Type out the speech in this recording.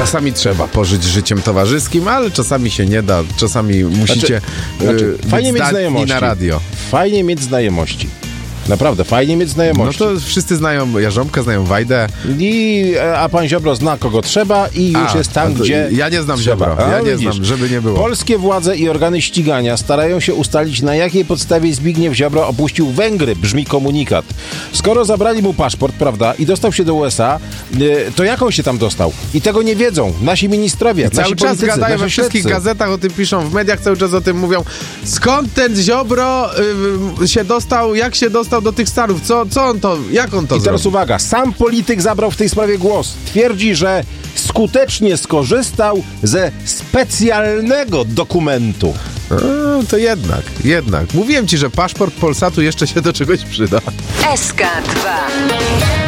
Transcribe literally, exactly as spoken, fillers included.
Czasami trzeba pożyć życiem towarzyskim, ale czasami się nie da. Czasami musicie Znaczy, znaczy, yy, fajnie być mieć zdatni znajomości. na radio. Fajnie mieć znajomości. Naprawdę, fajnie mieć No znajomości. to wszyscy znają Jarząbka, znają Wajdę. I, a pan Ziobro zna, kogo trzeba i już A, jest tam, a to gdzie ja nie znam trzeba. Ziobro, A, ja nie widzisz. znam, żeby nie było. Polskie władze i organy ścigania starają się ustalić, na jakiej podstawie Zbigniew Ziobro opuścił Węgry, brzmi komunikat. Skoro zabrali mu paszport, prawda, i dostał się do U S A, to jak on się tam dostał? I tego nie wiedzą nasi ministrowie, I nasi cały czas politycy, gadają we nasi wszystkich śledcy. gazetach, o tym piszą, w mediach cały czas o tym mówią. Skąd ten Ziobro y, się dostał, jak się dostał do tych Stanów? Co, co on to, jak on to I teraz zrobił? uwaga, sam polityk zabrał w tej sprawie głos. Twierdzi, że skutecznie skorzystał ze specjalnego dokumentu. A, to jednak, jednak. Mówiłem ci, że paszport Polsatu jeszcze się do czegoś przyda. S K dwa.